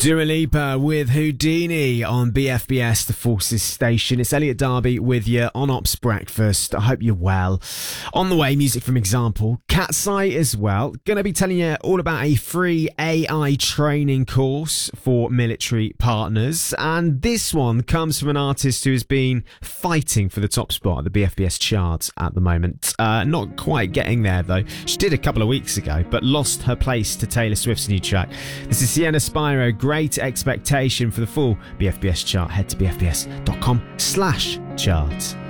Dua Lipa with Houdini on BFBS, the Forces Station. It's Elliot Darby with you on Ops Breakfast. I hope you're well. On the way, music from Example. Cat's Eye as well. Going to be telling you all about a free AI training course for military partners. And this one comes from an artist who has been fighting for the top spot at the BFBS charts at the moment. Not quite getting there, though. She did a couple of weeks ago, but lost her place to Taylor Swift's new track. This is Sienna Spyro, Great Expectation. For the full BFBS chart, head to bfbs.com/chart.